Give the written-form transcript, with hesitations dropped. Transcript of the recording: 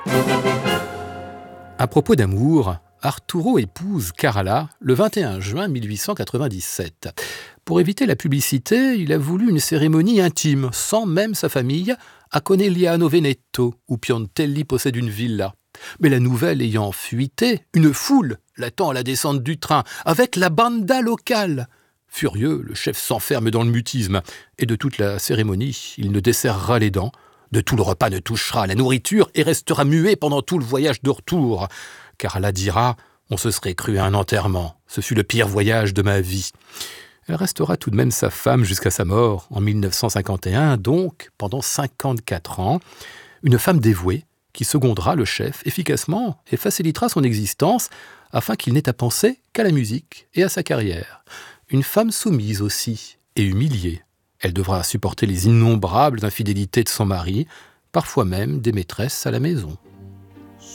À propos d'amour, Arturo épouse Carala le 21 juin 1897. Pour éviter la publicité, il a voulu une cérémonie intime, sans même sa famille, à Conegliano Veneto, où Piantelli possède une villa. Mais la nouvelle ayant fuité, une foule l'attend à la descente du train, avec la banda locale. Furieux, le chef s'enferme dans le mutisme, et de toute la cérémonie, il ne desserrera les dents. De tout le repas ne touchera la nourriture et restera muet pendant tout le voyage de retour. Carala dira « On se serait cru à un enterrement. Ce fut le pire voyage de ma vie. » Elle restera tout de même sa femme jusqu'à sa mort, en 1951, donc pendant 54 ans. Une femme dévouée qui secondera le chef efficacement et facilitera son existence afin qu'il n'ait à penser qu'à la musique et à sa carrière. Une femme soumise aussi et humiliée. Elle devra supporter les innombrables infidélités de son mari, parfois même des maîtresses à la maison.